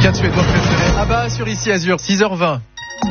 Tiens, suédois préféré. Ah bah, sur Ici Azur, 6h20.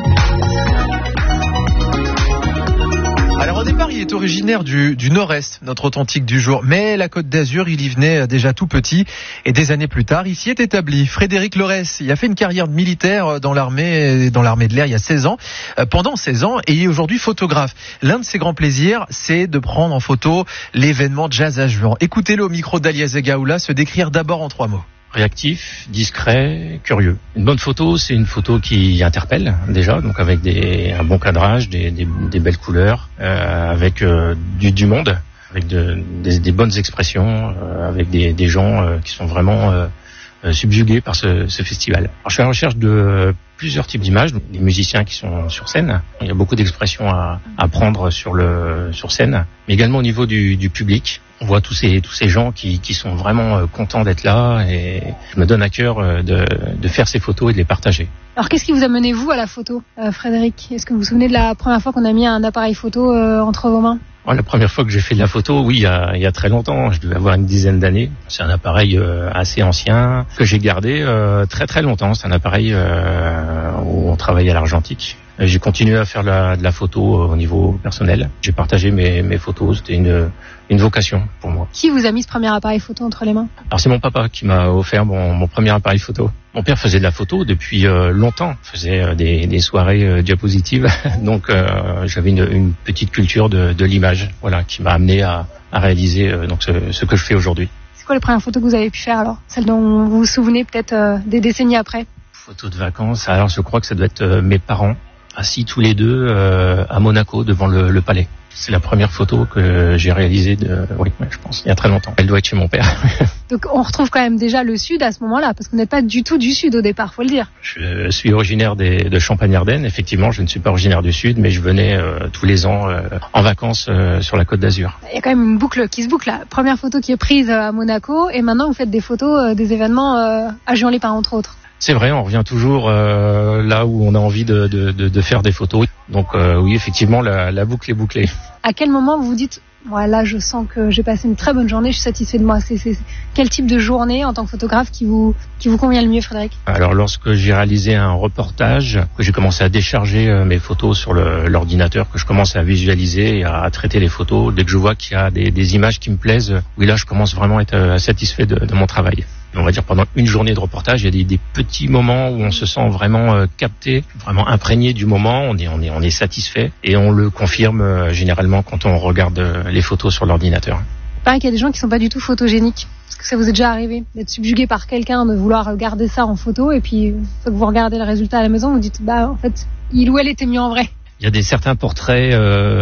Alors au départ, il est originaire du nord-est, notre authentique du jour. Mais la Côte d'Azur, il y venait déjà tout petit. Et des années plus tard, il s'y est établi. Frédéric Lorès, il a fait une carrière de militaire dans l'armée de l'air il y a 16 ans. Pendant 16 ans, et il est aujourd'hui photographe. L'un de ses grands plaisirs, c'est de prendre en photo l'événement Jazz à Juan. Écoutez-le au micro d'Alias Zegaoula se décrire d'abord en 3 mots. Réactif, discret, curieux. Une bonne photo, c'est une photo qui interpelle déjà, donc avec un bon cadrage, des belles couleurs, avec du monde, avec des bonnes expressions, avec des gens qui sont vraiment subjugués par ce festival. Alors, je suis à la recherche de plusieurs types d'images, donc des musiciens qui sont sur scène. Il y a beaucoup d'expressions à prendre sur scène, mais également au niveau du public. On voit tous ces gens qui sont vraiment contents d'être là, et je me donne à cœur de faire ces photos et de les partager. Alors qu'est-ce qui vous a mené vous à la photo, Frédéric ? Est-ce que vous vous souvenez de la première fois qu'on a mis un appareil photo entre vos mains ? La première fois que j'ai fait de la photo, oui, il y a très longtemps, je devais avoir une dizaine d'années. C'est un appareil assez ancien que j'ai gardé très très longtemps. C'est un appareil où on travaillait à l'argentique. J'ai continué à faire de la photo au niveau personnel. J'ai partagé mes photos, c'était une vocation pour moi. Qui vous a mis ce premier appareil photo entre les mains ? Alors c'est mon papa qui m'a offert mon premier appareil photo. Mon père faisait de la photo depuis longtemps, faisait des soirées diapositives, donc j'avais une petite culture de l'image, voilà, qui m'a amené à réaliser donc ce que je fais aujourd'hui. C'est quoi les premières photos que vous avez pu faire alors ? Celles dont vous vous souvenez peut-être des décennies après ? Photos de vacances, alors je crois que ça doit être mes parents, assis tous les deux à Monaco devant le palais. C'est la première photo que j'ai réalisée je pense, il y a très longtemps. Elle doit être chez mon père. Donc on retrouve quand même déjà le sud à ce moment-là, parce que vous n'êtes pas du tout du sud au départ, faut le dire. Je suis originaire de Champagne-Ardenne. Effectivement, je ne suis pas originaire du sud, mais je venais tous les ans en vacances sur la Côte d'Azur. Il y a quand même une boucle qui se boucle là. Première photo qui est prise à Monaco, et maintenant vous faites des photos des événements à Juan-les-Pins entre autres. C'est vrai, on revient toujours là où on a envie de faire des photos. Donc oui, effectivement, la boucle est bouclée. À quel moment vous vous dites, là je sens que j'ai passé une très bonne journée, je suis satisfait de moi. C'est quel type de journée en tant que photographe qui vous convient le mieux, Frédéric ? Alors lorsque j'ai réalisé un reportage, que j'ai commencé à décharger mes photos sur l'ordinateur, que je commence à visualiser et à traiter les photos, dès que je vois qu'il y a des images qui me plaisent, oui là je commence vraiment à être satisfait de mon travail. On va dire pendant une journée de reportage, il y a des petits moments où on se sent vraiment capté, vraiment imprégné du moment, on est satisfait, et on le confirme généralement quand on regarde les photos sur l'ordinateur. Pareil qu'il y a des gens qui sont pas du tout photogéniques. Est-ce que ça vous est déjà arrivé d'être subjugué par quelqu'un, de vouloir garder ça en photo, et puis une fois que vous regardez le résultat à la maison, vous dites en fait il ou elle était mieux en vrai? Il y a certains portraits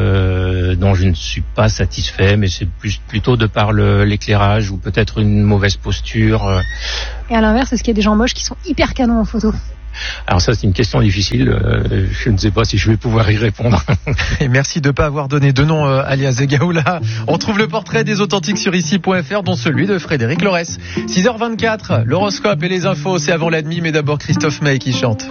dont je ne suis pas satisfait, mais c'est plutôt de par l'éclairage ou peut-être une mauvaise posture. Et à l'inverse, est-ce qu'il y a des gens moches qui sont hyper canons en photo ? Alors ça, c'est une question difficile. Je ne sais pas si je vais pouvoir y répondre. Et merci de ne pas avoir donné de nom à Alias Zegaoula. On trouve le portrait des authentiques sur ici.fr, dont celui de Frédéric Lorès. 6h24, l'horoscope et les infos, c'est avant la demi, mais d'abord Christophe Maé qui chante.